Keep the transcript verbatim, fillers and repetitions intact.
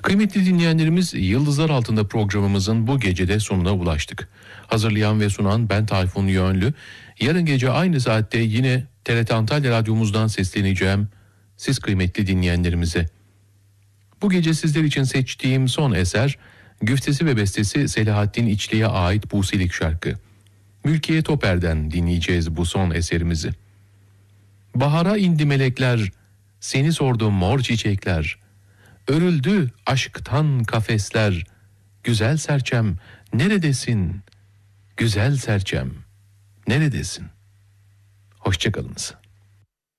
Kıymetli dinleyenlerimiz, Yıldızlar Altında programımızın bu gecede sonuna ulaştık. Hazırlayan ve sunan ben Tayfun Yönlü. Yarın gece aynı saatte yine T R T Antalya Radyomuzdan sesleneceğim siz kıymetli dinleyenlerimize. Bu gece sizler için seçtiğim son eser, güftesi ve bestesi Selahattin İçli'ye ait Buselik şarkı. Mülkiye Toper'den dinleyeceğiz bu son eserimizi. Bahara indi melekler, seni sordu mor çiçekler. Örüldü aşktan kafesler, güzel serçem neredesin? Güzel serçem neredesin? Hoşça kalınız.